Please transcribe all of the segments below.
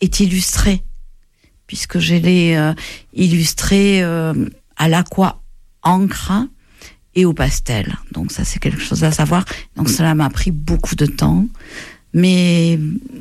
est illustré, puisque je l'ai illustré à l'aqua encre et au pastel. Donc ça, c'est quelque chose à savoir. Donc cela m'a pris beaucoup de temps, mais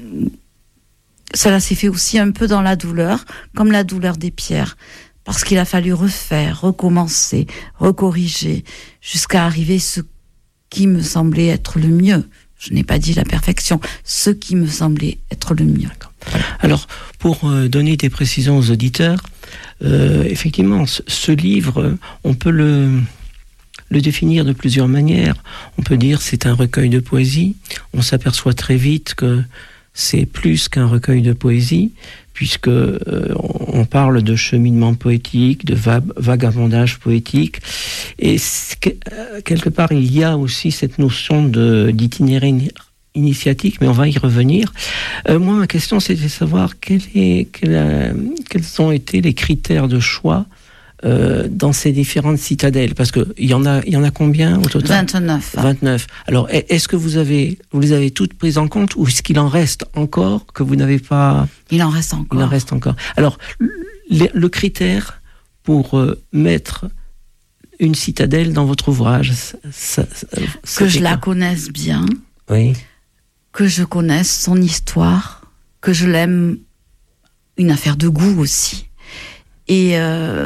cela s'est fait aussi un peu dans la douleur, comme la douleur des pierres, parce qu'il a fallu refaire, recommencer, recorriger, jusqu'à arriver ce qui me semblait être le mieux. Je n'ai pas dit la perfection, ce qui me semblait être le mieux. Voilà. Alors, pour donner des précisions aux auditeurs, effectivement, ce livre, on peut le définir de plusieurs manières. On peut dire que c'est un recueil de poésie. On s'aperçoit très vite que c'est plus qu'un recueil de poésie, puisque on parle de cheminement poétique, de vagabondage poétique, et quelque part il y a aussi cette notion d'itinéraire initiatique, mais on va y revenir. Moi, ma question, c'était de savoir quels ont été les critères de choix dans ces différentes citadelles, parce que il y en a combien au total? 29. Alors, est-ce que vous les avez toutes prises en compte, ou est-ce qu'il en reste encore que vous n'avez pas? Il en reste encore. Alors, le critère pour mettre une citadelle dans votre ouvrage, que je la connaisse bien, oui, que je connaisse son histoire, que je l'aime, une affaire de goût aussi, et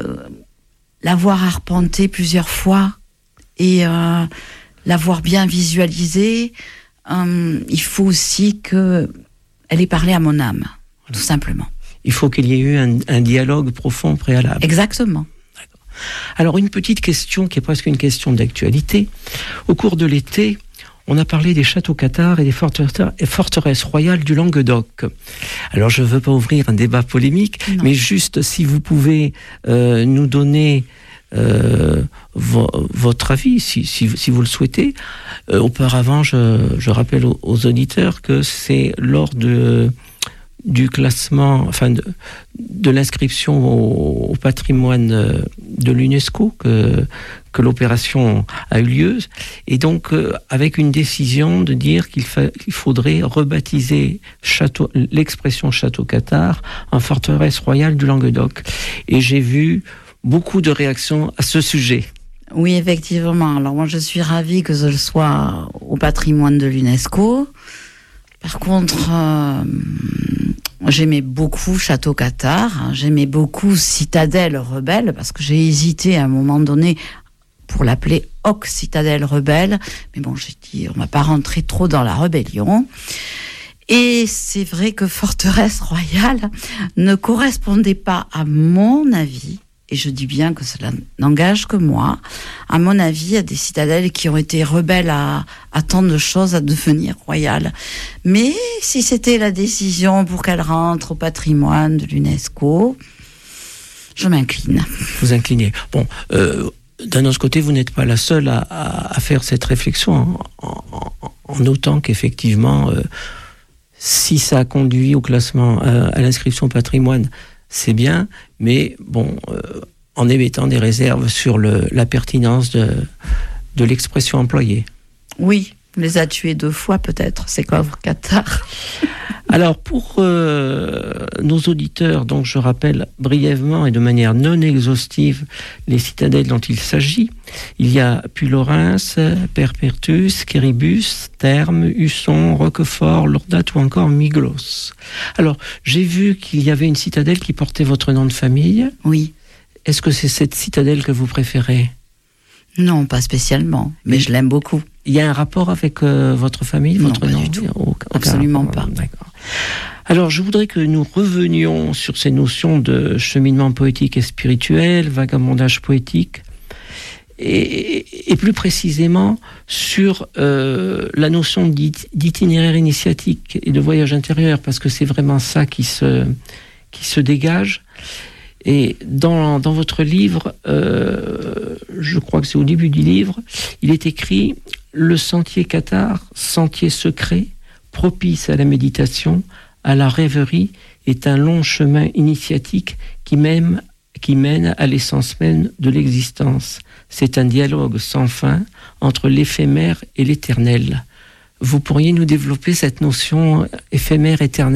l'avoir arpentée plusieurs fois et l'avoir bien visualisée. Il faut aussi qu'elle ait parlé à mon âme, tout simplement. Il faut qu'il y ait eu un dialogue profond préalable. Exactement. D'accord. Alors, une petite question qui est presque une question d'actualité. Au cours de l'été, on a parlé des châteaux cathares et des forteresses royales du Languedoc. Alors, je ne veux pas ouvrir un débat polémique, mais juste si vous pouvez nous donner votre avis, si vous le souhaitez. Auparavant, je rappelle aux auditeurs que c'est lors du classement, enfin de l'inscription au patrimoine de l'UNESCO que l'opération a eu lieu, et donc avec une décision de dire qu'il faudrait rebaptiser l'expression château cathare en forteresse royale du Languedoc. Et j'ai vu beaucoup de réactions à ce sujet. Oui, effectivement. Alors moi, je suis ravie que ce soit au patrimoine de l'UNESCO. Par contre, j'aimais beaucoup Château Cathare, j'aimais beaucoup Citadelle Rebelle, parce que j'ai hésité à un moment donné pour l'appeler Hoc Citadelle Rebelle. Mais bon, j'ai dit, on ne va pas rentrer trop dans la rébellion. Et c'est vrai que Forteresse Royale ne correspondait pas, à mon avis, et je dis bien que cela n'engage que moi, à mon avis, à des citadelles qui ont été rebelles à tant de choses, à devenir royales. Mais si c'était la décision pour qu'elle rentre au patrimoine de l'UNESCO, je m'incline. Vous inclinez. Bon, d'un autre côté, vous n'êtes pas la seule à faire cette réflexion, en notant qu'effectivement, si ça a conduit au classement, à l'inscription au patrimoine, c'est bien, mais bon, en émettant des réserves sur la pertinence de l'expression employée. Oui, on les a tués 2 fois peut-être, ces pauvres cathares. Alors, pour nos auditeurs, donc je rappelle brièvement et de manière non exhaustive les citadelles dont il s'agit. Il y a Puylaurens, Perpertus, Quéribus, Thermes, Husson, Roquefort, Lordat ou encore Miglos. Alors, j'ai vu qu'il y avait une citadelle qui portait votre nom de famille. Oui. Est-ce que c'est cette citadelle que vous préférez ? Non, pas spécialement, mais je l'aime beaucoup. Il y a un rapport avec votre famille, non, votre nom ? Non, pas du tout. Absolument pas. D'accord. Alors, je voudrais que nous revenions sur ces notions de cheminement poétique et spirituel, vagabondage poétique, et plus précisément sur la notion d'itinéraire initiatique et de voyage intérieur, parce que c'est vraiment ça qui se dégage. Et dans votre livre, je crois que c'est au début du livre, il est écrit « Le sentier cathare, sentier secret, propice à la méditation, à la rêverie, est un long chemin initiatique qui mène à l'essence même de l'existence. C'est un dialogue sans fin entre l'éphémère et l'éternel. » Vous pourriez nous développer cette notion éphémère-éternelle ?